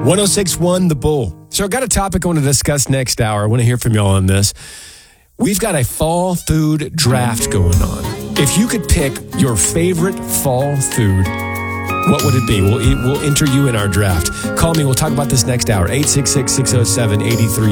1061 The Bull. So I got a topic I want to discuss next hour. I want to hear from y'all on this. We've got a fall food draft going on. If you could pick your favorite fall food, what would it be? We'll enter you in our draft. Call me. We'll talk about this next hour. 866-607-83